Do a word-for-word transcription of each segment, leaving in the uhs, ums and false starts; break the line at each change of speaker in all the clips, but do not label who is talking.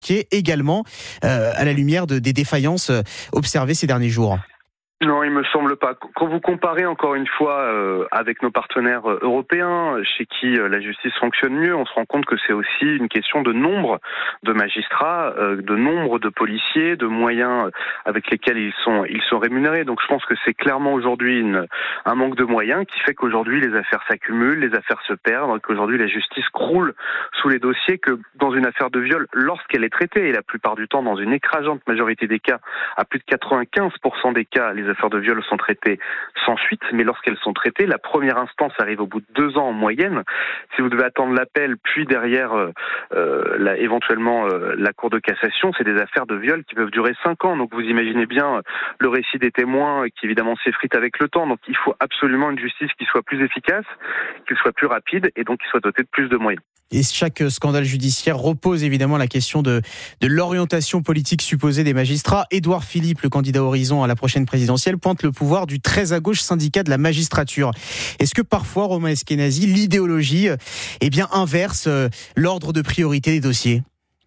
également euh, à la lumière de, des défaillances euh, observées ces derniers jours?
Non, il me semble pas. Quand vous comparez encore une fois euh, avec nos partenaires euh, européens, chez qui euh, la justice fonctionne mieux, on se rend compte que c'est aussi une question de nombre de magistrats, euh, de nombre de policiers, de moyens avec lesquels ils sont ils sont rémunérés. Donc je pense que c'est clairement aujourd'hui une, un manque de moyens qui fait qu'aujourd'hui les affaires s'accumulent, les affaires se perdent, qu'aujourd'hui la justice croule sous les dossiers, que dans une affaire de viol, lorsqu'elle est traitée, et la plupart du temps dans une écrasante majorité des cas, à plus de quatre-vingt-quinze pour cent des cas, les affaires de viol sont traitées sans suite, mais lorsqu'elles sont traitées, la première instance arrive au bout de deux ans en moyenne. Si vous devez attendre l'appel, puis derrière euh, euh, la, éventuellement euh, la Cour de cassation, c'est des affaires de viol qui peuvent durer cinq ans. Donc vous imaginez bien euh, le récit des témoins euh, qui évidemment s'effrite avec le temps. Donc il faut absolument une justice qui soit plus efficace, qui soit plus rapide et donc qui soit dotée de plus de moyens.
Et chaque scandale judiciaire repose évidemment la question de, de l'orientation politique supposée des magistrats. Édouard Philippe, le candidat Horizon à la prochaine présidentielle, pointe le pouvoir du très à gauche syndicat de la magistrature. Est-ce que parfois, Romain Eskenazi, l'idéologie eh bien, inverse l'ordre de priorité des dossiers ?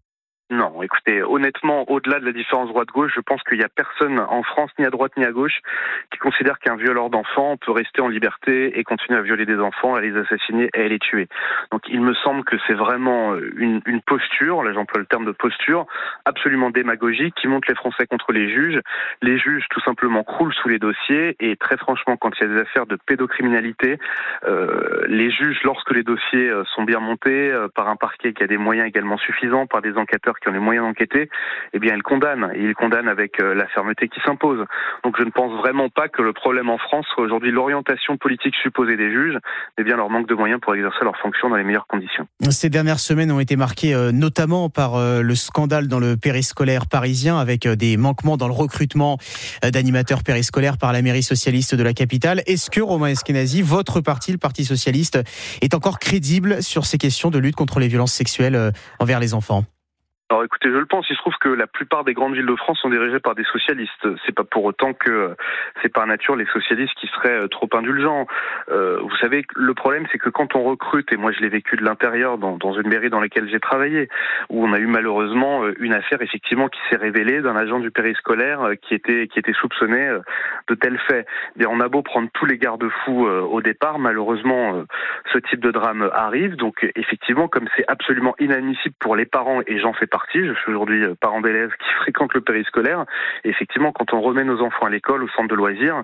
Non, écoutez, honnêtement, au-delà de la différence droite-gauche, je pense qu'il n'y a personne en France, ni à droite ni à gauche, qui considère qu'un violeur d'enfants peut rester en liberté et continuer à violer des enfants, à les assassiner et à les tuer. Donc il me semble que c'est vraiment une, une posture, là j'emploie le terme de posture, absolument démagogique, qui monte les Français contre les juges. Les juges, tout simplement, croulent sous les dossiers et très franchement, quand il y a des affaires de pédocriminalité, euh, les juges, lorsque les dossiers sont bien montés, euh, par un parquet qui a des moyens également suffisants, par des enquêteurs qui ont les moyens d'enquêter, eh bien, ils condamnent. Et ils condamnent avec euh, la fermeté qui s'impose. Donc, je ne pense vraiment pas que le problème en France soit aujourd'hui l'orientation politique supposée des juges, mais bien leur manque de moyens pour exercer leurs fonctions dans les meilleures conditions.
Ces dernières semaines ont été marquées euh, notamment par euh, le scandale dans le périscolaire parisien, avec euh, des manquements dans le recrutement euh, d'animateurs périscolaires par la mairie socialiste de la capitale. Est-ce que, Romain Eskenazi, votre parti, le Parti socialiste, est encore crédible sur ces questions de lutte contre les violences sexuelles euh, envers les enfants ?
Alors écoutez, je le pense, il se trouve que la plupart des grandes villes de France sont dirigées par des socialistes. C'est pas pour autant que c'est par nature les socialistes qui seraient trop indulgents. Euh, vous savez, le problème c'est que quand on recrute, et moi je l'ai vécu de l'intérieur dans, dans une mairie dans laquelle j'ai travaillé, où on a eu malheureusement une affaire effectivement qui s'est révélée d'un agent du périscolaire qui était qui était soupçonné de tels faits. Et on a beau prendre tous les garde-fous au départ, malheureusement ce type de drame arrive. Donc effectivement, comme c'est absolument inadmissible pour les parents, et j'en fais partie, je suis aujourd'hui parent d'élèves qui fréquentent le périscolaire, et effectivement quand on remet nos enfants à l'école, au centre de loisirs,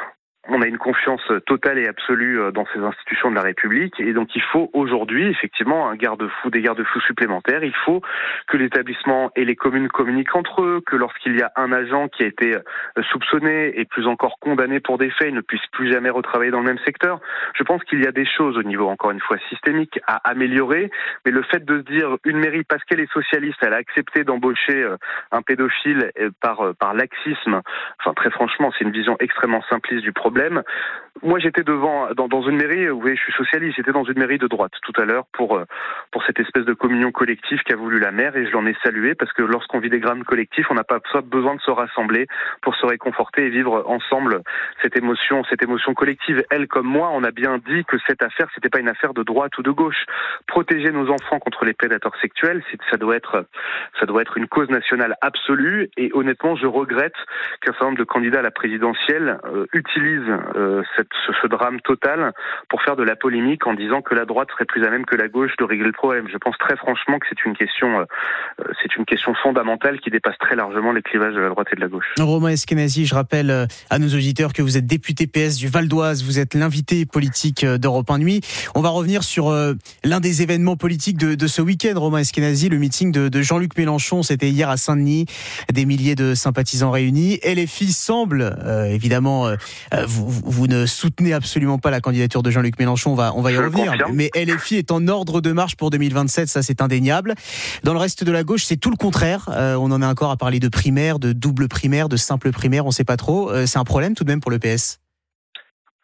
on a une confiance totale et absolue dans ces institutions de la République, et donc il faut aujourd'hui effectivement un garde-fou, des garde-fous supplémentaires. Il faut que l'établissement et les communes communiquent entre eux, que lorsqu'il y a un agent qui a été soupçonné et plus encore condamné pour des faits, il ne puisse plus jamais retravailler dans le même secteur. Je pense qu'il y a des choses au niveau, encore une fois, systémique à améliorer, mais le fait de se dire une mairie, parce qu'elle est socialiste, elle a accepté d'embaucher un pédophile par, par laxisme, enfin très franchement, c'est une vision extrêmement simpliste du problème. Moi, j'étais devant dans, dans une mairie. Vous voyez, je suis socialiste. J'étais dans une mairie de droite tout à l'heure pour pour cette espèce de communion collective qu'a voulu la maire, et je l'en ai salué parce que lorsqu'on vit des drames collectifs, on n'a pas besoin de se rassembler pour se réconforter et vivre ensemble cette émotion, cette émotion collective. Elle comme moi, on a bien dit que cette affaire, c'était pas une affaire de droite ou de gauche. Protéger nos enfants contre les prédateurs sexuels, c'est, ça doit être ça doit être une cause nationale absolue. Et honnêtement, je regrette qu'un certain nombre de candidats à la présidentielle euh, utilisent Euh, cette, ce, ce drame total pour faire de la polémique en disant que la droite serait plus à même que la gauche de régler le problème. Je pense très franchement que c'est une question, euh, c'est une question fondamentale qui dépasse très largement les clivages de la droite et de la gauche.
Romain Eskenazi, je rappelle à nos auditeurs que vous êtes député P S du Val d'Oise, vous êtes l'invité politique d'Europe un Nuit. On va revenir sur euh, l'un des événements politiques de, de ce week-end, Romain Eskenazi, le meeting de, de Jean-Luc Mélenchon. C'était hier à Saint-Denis, des milliers de sympathisants réunis. L F I semble, euh, évidemment, euh, vous, vous ne soutenez absolument pas la candidature de Jean-Luc Mélenchon, on va, on va y
Je
revenir, mais L F I est en ordre de marche pour deux mille vingt-sept, ça c'est indéniable. Dans le reste de la gauche, c'est tout le contraire, euh, on en est encore à parler de primaire, de double primaire, de simple primaire, on ne sait pas trop, euh, c'est un problème tout de même pour le P S.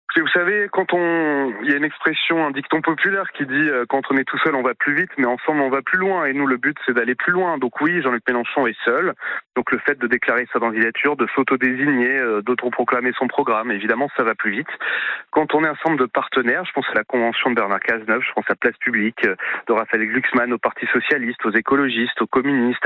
Vous savez, quand on, il y a une expression, un dicton populaire qui dit euh, quand on est tout seul, on va plus vite, mais ensemble, on va plus loin. Et nous, le but, c'est d'aller plus loin. Donc oui, Jean-Luc Mélenchon est seul. Donc le fait de déclarer sa candidature, de s'auto-désigner, euh, d'autoproclamer son programme, évidemment, ça va plus vite. Quand on est un ensemble de partenaires, je pense à la convention de Bernard Cazeneuve, je pense à Place Publique, de Raphaël Glucksmann, au Parti socialiste, aux écologistes, aux communistes,